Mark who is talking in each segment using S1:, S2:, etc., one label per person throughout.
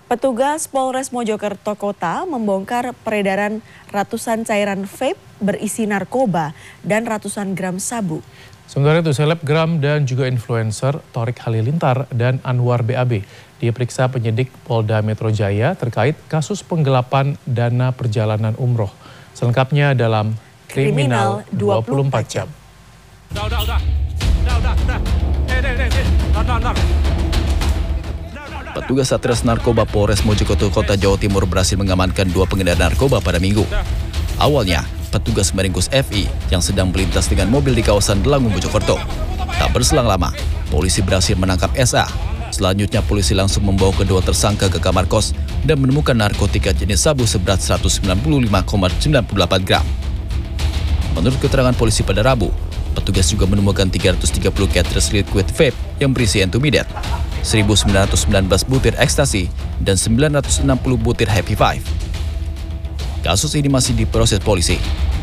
S1: Petugas Polres Mojokerto Kota membongkar peredaran ratusan cairan vape berisi narkoba dan ratusan gram sabu.
S2: Sementara itu, selebgram dan juga influencer Thorik Halilintar dan Anwar BAB diperiksa penyidik Polda Metro Jaya terkait kasus penggelapan dana perjalanan umroh. Selengkapnya dalam Kriminal 24 Jam.
S3: Petugas Satres Narkoba Polres Mojokerto Kota Jawa Timur berhasil mengamankan 2 pengedar narkoba pada Minggu. Awalnya, petugas meringkus FI yang sedang melintas dengan mobil di kawasan Delangu, Mojokerto. Tak berselang lama, polisi berhasil menangkap SA. Selanjutnya, polisi langsung membawa kedua tersangka ke kamar kos dan menemukan narkotika jenis sabu seberat 195,98 gram. Menurut keterangan polisi pada Rabu, petugas juga menemukan 330 cartridge liquid vape yang berisi Entumidate, 1.919 butir ekstasi, dan 960 butir Happy Five. Kasus ini masih diproses polisi.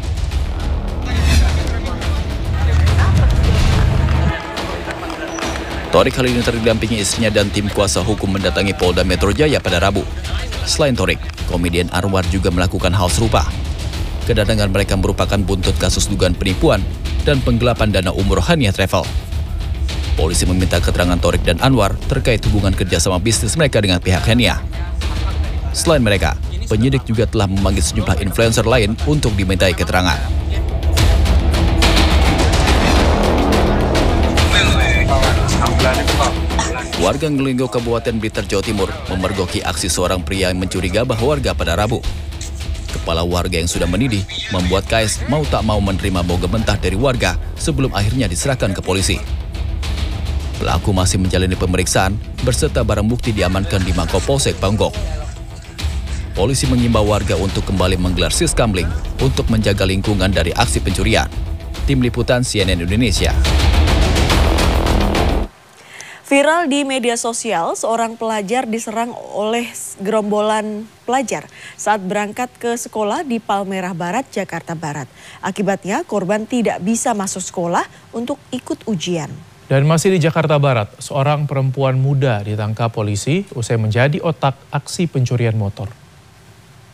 S3: Thorik Halilintar didampingi istrinya dan tim kuasa hukum mendatangi Polda Metro Jaya pada Rabu. Selain Thorik, komedian Anwar juga melakukan hal serupa. Kedatangan mereka merupakan buntut kasus dugaan penipuan dan penggelapan dana umroh Hania Travel. Polisi meminta keterangan Thorik dan Anwar terkait hubungan kerjasama bisnis mereka dengan pihak Hania. Selain mereka, penyidik juga telah memanggil sejumlah influencer lain untuk dimintai keterangan. Warga Ngelinggo Kabupaten Blitar, Jawa Timur memergoki aksi seorang pria yang mencuri gabah warga pada Rabu. Kepala warga yang sudah mendidih membuat KS mau tak mau menerima bau mentah dari warga sebelum akhirnya diserahkan ke polisi. Pelaku masih menjalani pemeriksaan berserta barang bukti diamankan di Mapolsek Ponggok. Polisi mengimbau warga untuk kembali menggelar siskamling untuk menjaga lingkungan dari aksi pencurian. Tim Liputan CNN Indonesia.
S1: Viral di media sosial, seorang pelajar diserang oleh gerombolan pelajar saat berangkat ke sekolah di Palmerah Barat, Jakarta Barat. Akibatnya, korban tidak bisa masuk sekolah untuk ikut ujian.
S2: Dan masih di Jakarta Barat, seorang perempuan muda ditangkap polisi usai menjadi otak aksi pencurian motor.